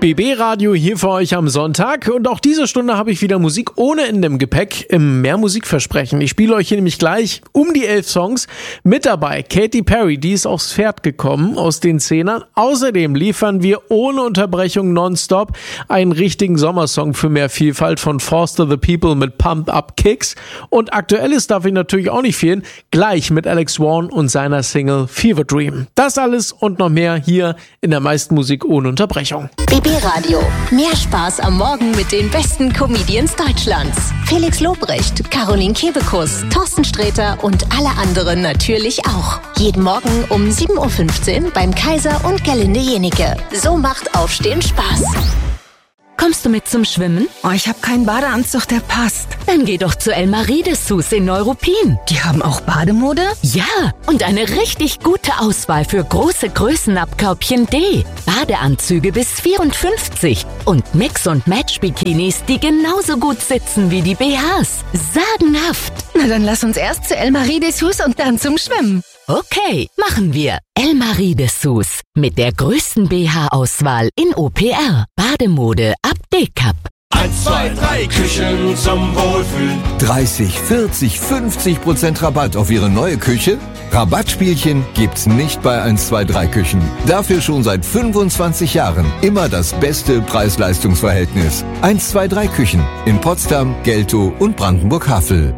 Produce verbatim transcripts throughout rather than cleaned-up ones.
B B-Radio hier für euch am Sonntag und auch diese Stunde habe ich wieder Musik ohne Ende im Gepäck im Mehr-Musik-Versprechen. Ich spiele euch hier nämlich gleich um die elf Songs. Mit dabei Katy Perry, die ist aufs Pferd gekommen aus den Zehnern. Außerdem liefern wir ohne Unterbrechung nonstop einen richtigen Sommersong für mehr Vielfalt von Foster the People mit Pump Up Kicks. Und aktuelles darf ich natürlich auch nicht fehlen, gleich mit Alex Warren und seiner Single Fever Dream. Das alles und noch mehr hier in der meisten Musik ohne Unterbrechung. B B-Radio. Mehr Spaß am Morgen mit den besten Comedians Deutschlands. Felix Lobrecht, Caroline Kebekus, Thorsten Sträter und alle anderen natürlich auch. Jeden Morgen um sieben Uhr fünfzehn beim Kaiser und Gerlinde Jenike. So macht Aufstehen Spaß. Kommst du mit zum Schwimmen? Oh, ich habe keinen Badeanzug, der passt. Dann geh doch zu Elmarie Dessous in Neuruppin. Die haben auch Bademode? Ja, und eine richtig gute Auswahl für große Größen ab Körbchen D. Badeanzüge bis vierundfünfzig und Mix- und Match-Bikinis, die genauso gut sitzen wie die B Hs. Sagenhaft. Na, dann lass uns erst zu Elmarie Dessous und dann zum Schwimmen. Okay, machen wir. Elmarie Dessous mit der größten B H-Auswahl in O P R. Bademode ab D-Cup. eins, zwei, drei Küchen zum Wohlfühlen. dreißig, vierzig, fünfzig Prozent Rabatt auf Ihre neue Küche? Rabattspielchen gibt's nicht bei eins, zwei, drei Küchen. Dafür schon seit fünfundzwanzig Jahren immer das beste Preis-Leistungs-Verhältnis. eins, zwei, drei Küchen in Potsdam, Geltow und Brandenburg-Havel.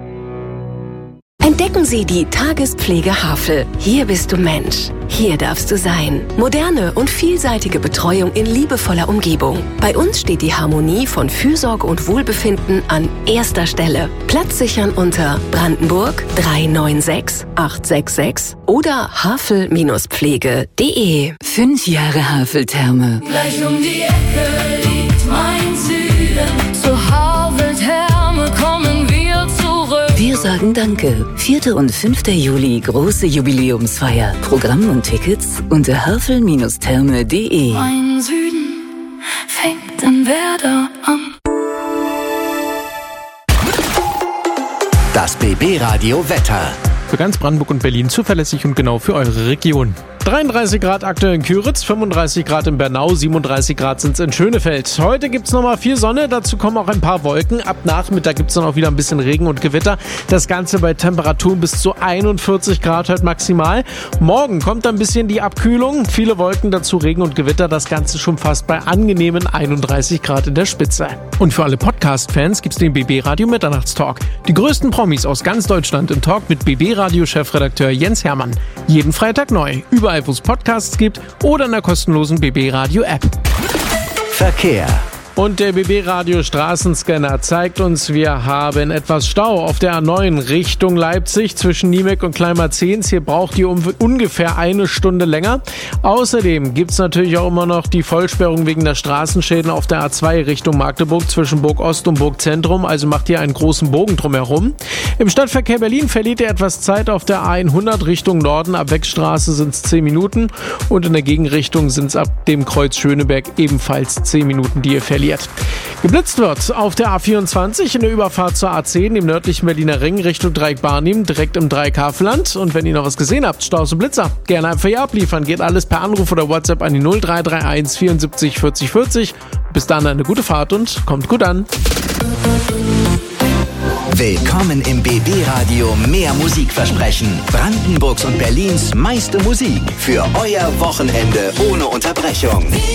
Entdecken Sie die Tagespflege Havel. Hier bist du Mensch. Hier darfst du sein. Moderne und vielseitige Betreuung in liebevoller Umgebung. Bei uns steht die Harmonie von Fürsorge und Wohlbefinden an erster Stelle. Platz sichern unter Brandenburg drei neun sechs acht sechs sechs oder havel Pflege punkt de. Fünf Jahre Havel-Therme. Gleich um die Ecke liegt mein Süden. Zur Havel-Therme kommen wir zurück. Wir sagen Danke. vierter und fünfter Juli, große Jubiläumsfeier. Programm und Tickets unter havel Therme punkt de. Mein Süden fängt in Werder an. Das B B-Radio Wetter. Für ganz Brandenburg und Berlin zuverlässig und genau für eure Region. dreiunddreißig Grad aktuell in Küritz, fünfunddreißig Grad in Bernau, siebenunddreißig Grad sind es in Schönefeld. Heute gibt es nochmal viel Sonne, dazu kommen auch ein paar Wolken. Ab Nachmittag gibt es dann auch wieder ein bisschen Regen und Gewitter. Das Ganze bei Temperaturen bis zu einundvierzig Grad heute maximal. Morgen kommt ein bisschen die Abkühlung, viele Wolken, dazu Regen und Gewitter. Das Ganze schon fast bei angenehmen einunddreißig Grad in der Spitze. Und für alle Podcast-Fans gibt es den B B-Radio Mitternachtstalk. Die größten Promis aus ganz Deutschland im Talk mit B B-Radio-Chefredakteur Jens Hermann. Jeden Freitag neu, überall wo es Podcasts gibt oder in der kostenlosen B B-Radio-App. Verkehr. Und der B B-Radio Straßenscanner zeigt uns, wir haben etwas Stau auf der A neun Richtung Leipzig zwischen Niemek und Kleinmarzens. Hier braucht ihr um ungefähr eine Stunde länger. Außerdem gibt es natürlich auch immer noch die Vollsperrung wegen der Straßenschäden auf der A zwei Richtung Magdeburg zwischen Burg Ost und Burg Zentrum. Also macht ihr einen großen Bogen drumherum. Im Stadtverkehr Berlin verliert ihr etwas Zeit auf der A hundert Richtung Norden. Ab Wegstraße sind es zehn Minuten und in der Gegenrichtung sind es ab dem Kreuz Schöneberg ebenfalls zehn Minuten, die ihr verliert. Geblitzt wird auf der A vierundzwanzig in der Überfahrt zur A zehn im nördlichen Berliner Ring Richtung Dreieck Barnim, direkt im Dreieck-Havelland. Und wenn ihr noch was gesehen habt, Staus und Blitzer, gerne einfach hier abliefern. Geht alles per Anruf oder WhatsApp an die null drei drei eins vierundsiebzig vierzig vierzig. Bis dann eine gute Fahrt und kommt gut an. Willkommen im B B-Radio Mehr Musikversprechen. Brandenburgs und Berlins meiste Musik für euer Wochenende ohne Unterbrechung.